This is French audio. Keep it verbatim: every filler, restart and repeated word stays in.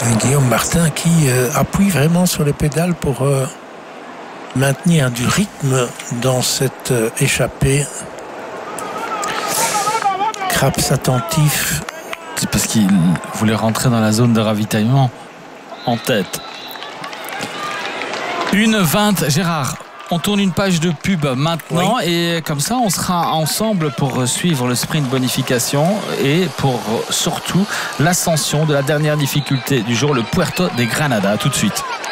Guillaume Martin qui euh, appuie vraiment sur les pédales pour euh, maintenir du rythme dans cette euh, échappée. Craps attentif. C'est parce qu'il voulait rentrer dans la zone de ravitaillement en tête. une vingt, Gérard. On tourne une page de pub maintenant, oui. Et comme ça on sera ensemble pour suivre le sprint bonification et pour surtout l'ascension de la dernière difficulté du jour, le Puerto de Granada. À tout de suite.